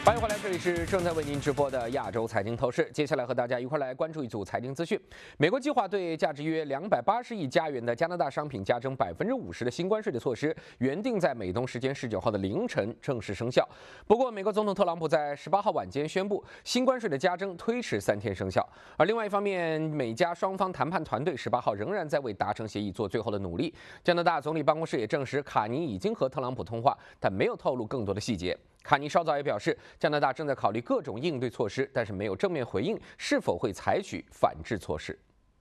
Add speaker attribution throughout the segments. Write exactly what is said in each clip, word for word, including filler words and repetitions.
Speaker 1: 欢迎回来，这里是正在为您直播的亚洲财经透视。接下来和大家一块来关注一组财经资讯。美国计划对价值约两百八十亿加元的加拿大商品加征百分之五十的新关税的措施，原定在美东时间十九号的凌晨正式生效。不过，美国总统特朗普在十八号晚间宣布，新关税的加征推迟三天生效。而另外一方面，美加双方谈判团队十八号仍然在为达成协议做最后的努力。加拿大总理办公室也证实，卡尼已经和特朗普通话，但没有透露更多的细节。卡尼稍早也表示，加拿大正在考虑各种应对措施，但是没有正面回应是否会采取反制措施。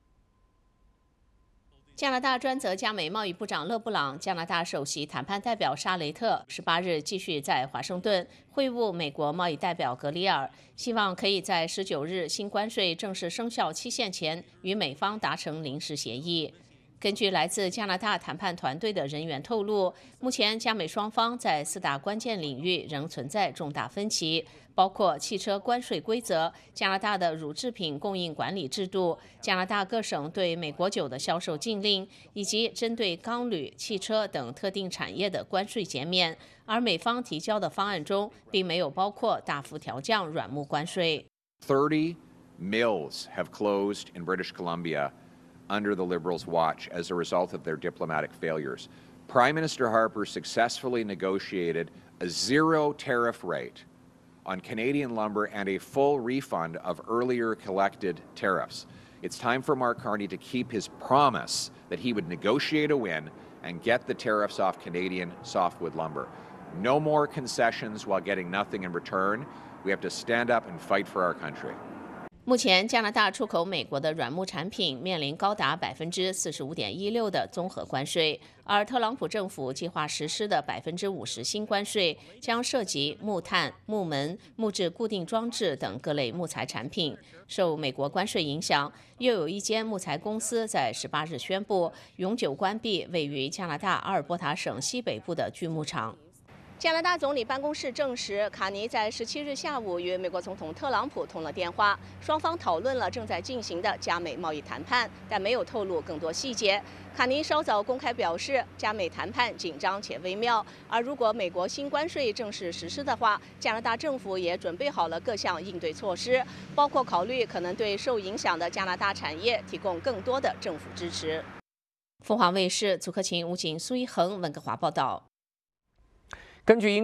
Speaker 2: 加拿大专责加美贸易部长勒布朗、加拿大首席谈判代表沙雷特十八日继续在华盛顿会晤美国贸易代表格里尔，希望可以在十九日新关税正式生效期限前与美方达成临时协议。根据来自加拿大谈判团队的人员透露，目前加美双方在四大关键领域仍存在重大分歧，包括汽车关税规则、加拿大的乳制品供应管理制度、加拿大各省对美国酒的销售禁令，以及针对钢铝、汽车等特定产业的关税减免。而美方提交的方案中，并没有包括大幅调降软木关税。
Speaker 3: thirty mills have closed in British Columbia under the Liberals' watch as a result of their diplomatic failures. Prime Minister Harper successfully negotiated a zero tariff rate on Canadian lumber and a full refund of earlier collected tariffs. It's time for Mark Carney to keep his promise that he would negotiate a win and get the tariffs off Canadian softwood lumber. No more concessions while getting nothing in return. We have to stand up and fight for our country.
Speaker 2: 目前，加拿大出口美国的软木产品面临高达百分之四十五点一六的综合关税，而特朗普政府计划实施的百分之五十新关税将涉及木炭、木门、木质固定装置等各类木材产品。受美国关税影响，又有一间木材公司在十八日宣布永久关闭位于加拿大阿尔伯塔省西北部的锯木厂。加拿大总理办公室证实，卡尼在十七日下午与美国总统特朗普通了电话，双方讨论了正在进行的加美贸易谈判，但没有透露更多细节。卡尼稍早公开表示，加美谈判紧张且微妙，而如果美国新关税正式实施的话，加拿大政府也准备好了各项应对措施，包括考虑可能对受影响的加拿大产业提供更多的政府支持。凤凰卫视祖克勤、吴景、苏一恒、温哥华报道。
Speaker 1: 根据英